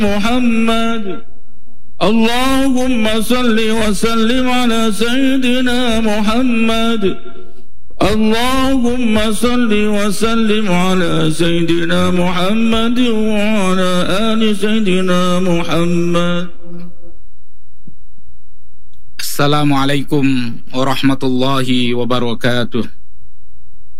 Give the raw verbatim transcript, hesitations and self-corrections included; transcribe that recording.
محمد اللهم صل وسلم على سيدنا محمد اللهم صل وسلم على سيدنا محمد وعلى آل سيدنا محمد. Assalamualaikum warahmatullahi wabarakatuh.